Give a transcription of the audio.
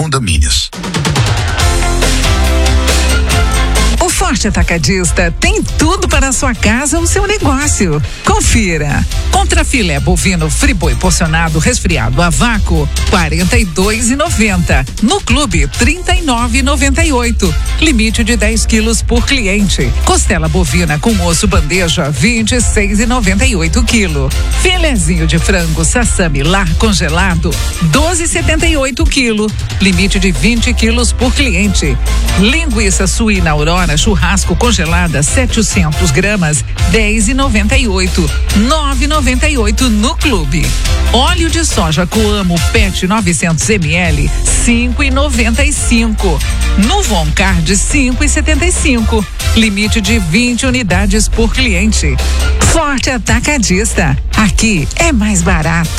condomínios. O Forte Atacadista tem tudo para a sua casa ou seu negócio. Confira. Contrafilé bovino friboi porcionado resfriado a vácuo, R$42,90. No clube, R$39,98. Limite de 10 quilos por cliente. Costela bovina com osso bandeja, R$26,98 quilo. Filezinho de frango sassami lar congelado, R$12,78 quilo. Limite de 20 quilos por cliente. Linguiça suína Aurora churrasco congelada 700 gramas, R$10,98. R$9,98 no clube. Óleo de soja Coamo PET 900 ml, R$5,95. No Voncard, R$5,75. Limite de 20 unidades por cliente. Forte Atacadista. Aqui é mais barato.